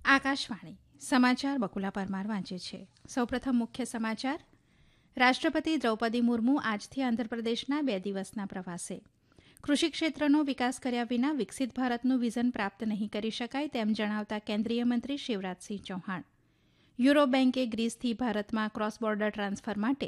આકાશવાણી સમાચાર બકુલા પરમાર વાંચે છે. સૌપ્રથમ મુખ્ય સમાચાર. રાષ્ટ્રપતિ દ્રૌપદી મુર્મુ આજથી આંધ્રપ્રદેશના 2 દિવસના પ્રવાસે. કૃષિ ક્ષેત્રનો વિકાસ કર્યા વિના વિકસિત ભારતનું વિઝન પ્રાપ્ત નહીં કરી શકાય તેમ જણાવતા કેન્દ્રીય મંત્રી શિવરાજસિંહ ચૌહાણ. યુરો બેન્કે ગ્રીસથી ભારતમાં ક્રોસ બોર્ડર ટ્રાન્સફર માટે